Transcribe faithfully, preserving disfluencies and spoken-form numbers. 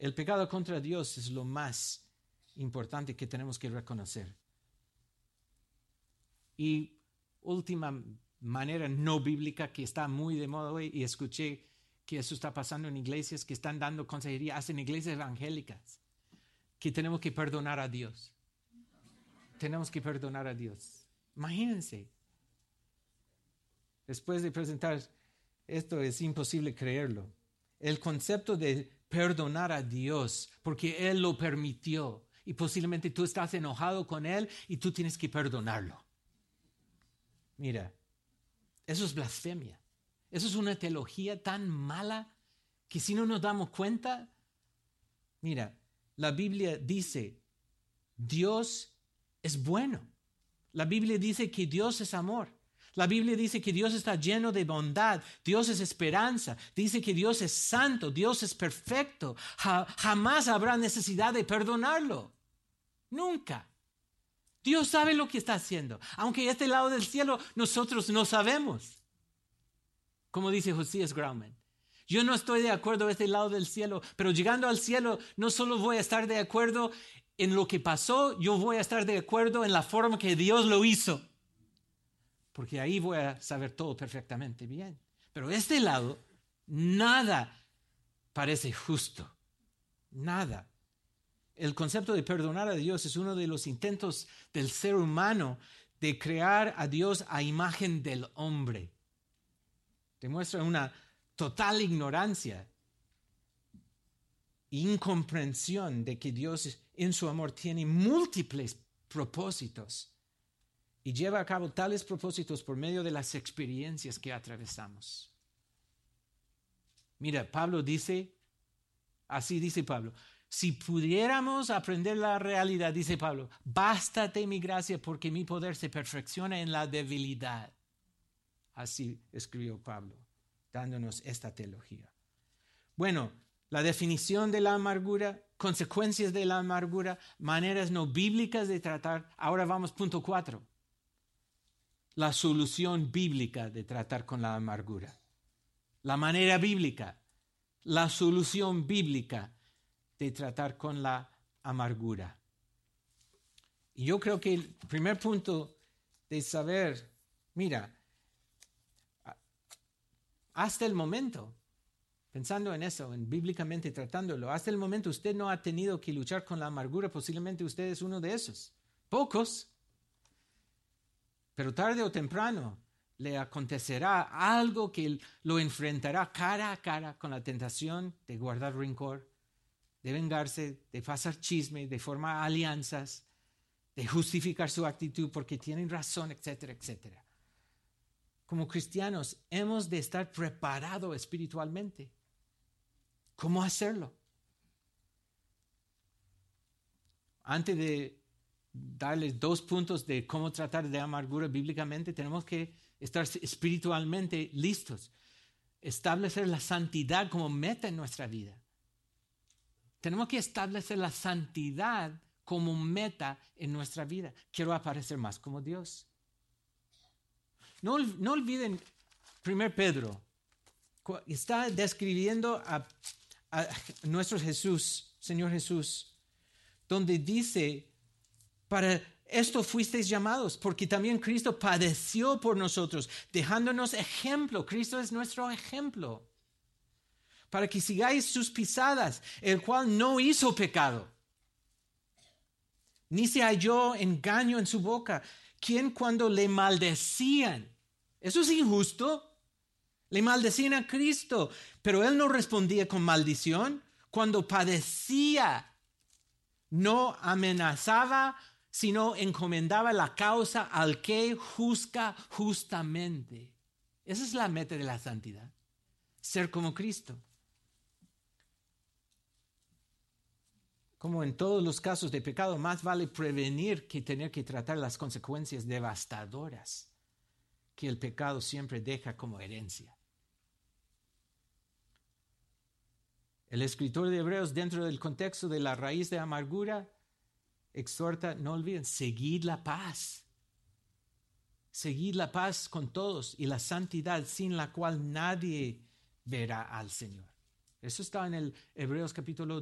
el pecado contra Dios es lo más importante que tenemos que reconocer. Y última manera no bíblica que está muy de moda hoy, y escuché que eso está pasando en iglesias que están dando consejería, hacen iglesias evangélicas, que tenemos que perdonar a Dios. Tenemos que perdonar a Dios. Imagínense. Después de presentar esto, es imposible creerlo. El concepto de perdonar a Dios, porque Él lo permitió, y posiblemente tú estás enojado con Él y tú tienes que perdonarlo. Mira, eso es blasfemia. Eso es una teología tan mala que si no nos damos cuenta, mira, la Biblia dice, Dios es bueno. La Biblia dice que Dios es amor. La Biblia dice que Dios está lleno de bondad. Dios es esperanza. Dice que Dios es santo. Dios es perfecto. Ja, jamás habrá necesidad de perdonarlo. Nunca. Dios sabe lo que está haciendo. Aunque este lado del cielo nosotros no sabemos. Como dice Josías Grauman. Yo no estoy de acuerdo a este lado del cielo, pero llegando al cielo no solo voy a estar de acuerdo en lo que pasó, yo voy a estar de acuerdo en la forma que Dios lo hizo. Porque ahí voy a saber todo perfectamente bien. Pero este lado, nada parece justo. Nada. El concepto de perdonar a Dios es uno de los intentos del ser humano de crear a Dios a imagen del hombre. Demuestra una total ignorancia, incomprensión de que Dios en su amor tiene múltiples propósitos y lleva a cabo tales propósitos por medio de las experiencias que atravesamos. Mira, Pablo dice, así dice Pablo, si pudiéramos aprender la realidad, dice Pablo, bástate mi gracia porque mi poder se perfecciona en la debilidad. Así escribió Pablo, dándonos esta teología. Bueno, la definición de la amargura, consecuencias de la amargura, maneras no bíblicas de tratar. Ahora vamos punto cuatro. La solución bíblica de tratar con la amargura. La manera bíblica, la solución bíblica de tratar con la amargura. Y yo creo que el primer punto de saber, mira, hasta el momento, pensando en eso, en bíblicamente tratándolo, hasta el momento usted no ha tenido que luchar con la amargura, posiblemente usted es uno de esos. Pocos. Pero tarde o temprano le acontecerá algo que lo enfrentará cara a cara con la tentación de guardar rencor, de vengarse, de pasar chisme, de formar alianzas, de justificar su actitud porque tienen razón, etcétera, etcétera. Como cristianos hemos de estar preparados espiritualmente. ¿Cómo hacerlo? Antes de darles dos puntos de cómo tratar de amargura bíblicamente, tenemos que estar espiritualmente listos. Establecer la santidad como meta en nuestra vida. Tenemos que establecer la santidad como meta en nuestra vida. Quiero aparecer más como Dios. No, no olviden, primero Pedro está describiendo a, a nuestro Jesús, Señor Jesús, donde dice, para esto fuisteis llamados, porque también Cristo padeció por nosotros, dejándonos ejemplo. Cristo es nuestro ejemplo, para que sigáis sus pisadas, el cual no hizo pecado, ni se halló engaño en su boca, quien cuando le maldecían, eso es injusto. Le maldecían a Cristo, pero Él no respondía con maldición. Cuando padecía, no amenazaba, sino encomendaba la causa al que juzga justamente. Esa es la meta de la santidad, ser como Cristo. Como en todos los casos de pecado, más vale prevenir que tener que tratar las consecuencias devastadoras que el pecado siempre deja como herencia. El escritor de Hebreos, dentro del contexto de la raíz de amargura, exhorta, no olviden, seguid la paz. Seguid la paz con todos y la santidad sin la cual nadie verá al Señor. Eso está en el Hebreos capítulo